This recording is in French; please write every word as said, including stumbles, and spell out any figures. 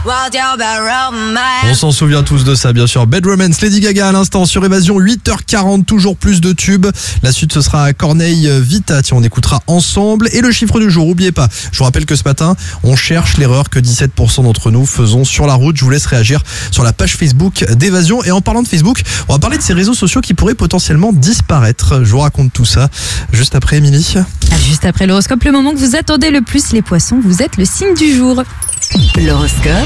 On s'en souvient tous de ça, bien sûr. Bad Romance, Lady Gaga à l'instant sur Évasion, huit heures quarante, toujours plus de tubes. La suite, ce sera Corneille Vita, tiens, on écoutera ensemble. Et le chiffre du jour, n'oubliez pas, je vous rappelle que ce matin, on cherche l'erreur que dix-sept pour cent d'entre nous faisons sur la route. Je vous laisse réagir sur la page Facebook d'Évasion. Et en parlant de Facebook, on va parler de ces réseaux sociaux qui pourraient potentiellement disparaître. Je vous raconte tout ça juste après, Émilie. Juste après l'horoscope, le moment que vous attendez le plus, les poissons, vous êtes le signe du jour. L'horoscope